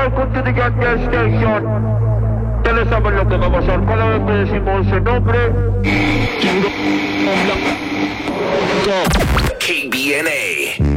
welcome to the Get Gas Station. Tell us about lo que vamos a hacer. Cada vez que decimos el nombre, KBNA.